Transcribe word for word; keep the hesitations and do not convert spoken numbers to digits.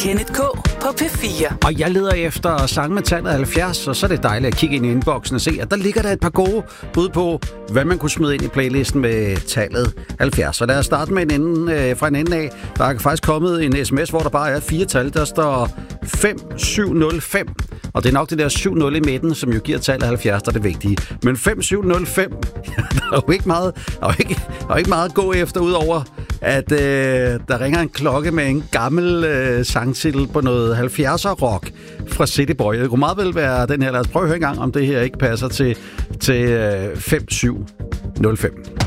Kenneth K. på P fire. Og jeg leder efter sange med tallet halvfjerds, og så er det dejligt at kigge ind i inboxen og se, at der ligger der et par gode bud på, hvad man kunne smide ind i playlisten med tallet halvfjerds. Så lad os starte med en ende, øh, fra en ende af. Der er faktisk kommet en sms, hvor der bare er fire tal. Der står fem syv nul fem. Og det er nok det der syv nul i midten, som jo giver tallet halvfjerds, der er det vigtige. Men fem syv nul fem, der er jo ikke meget, der er jo ikke, der er jo ikke meget at gå efter, udover at øh, der ringer en klokke med en gammel øh, sangtitel på noget halvfjerdser rock fra City Boy. Det kunne meget vel være den her. Lad os prøve at høre en gang, om det her ikke passer til, til øh, fem syv nul fem.